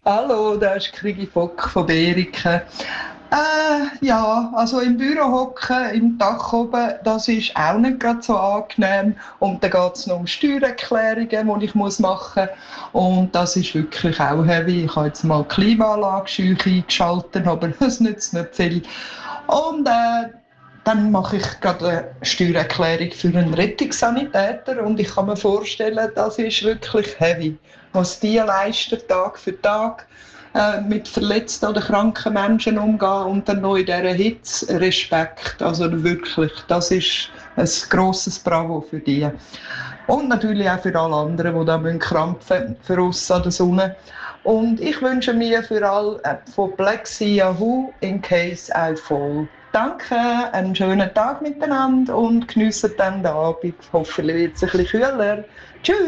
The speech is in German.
Hallo, da ist Krigi Fock von Beriken. Ja, also im Büro hocken, im Dach oben, das ist auch nicht gerade so angenehm. Und dann geht es noch um Steuererklärungen, die ich machen muss. Und das ist wirklich auch heavy. Ich habe jetzt mal die Klimaanlage eingeschaltet, aber das nützt nicht viel. Und dann mache ich gerade eine Steuererklärung für einen Rettungssanitäter und ich kann mir vorstellen, das ist wirklich heavy, was die leisten Tag für Tag mit verletzten oder kranken Menschen umgehen und dann noch in dieser Hitze. Respekt, also wirklich, das ist ein grosses Bravo für die. Und natürlich auch für alle anderen, die da krampfen für uns an der Sonne. Und ich wünsche mir für alle von Black Sea Yahoo in case I fall. Danke, einen schönen Tag miteinander und geniessen dann den Abend. Hoffentlich wird es ein bisschen kühler. Tschüss!